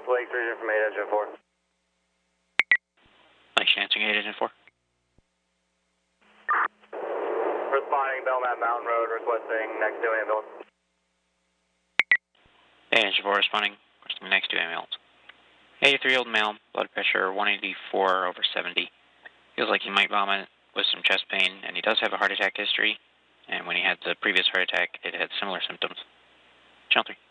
Lake Region from 8 Engine 4. Lake answering 8 Engine 4. Responding Belknap Mountain Road, requesting next to ambulance. 8 Engine 4 responding, requesting next to ambulance. 83-year-old male, blood pressure 184/70. Feels like he might vomit with some chest pain, and he does have a heart attack history. And when he had the previous heart attack, it had similar symptoms. Channel 3.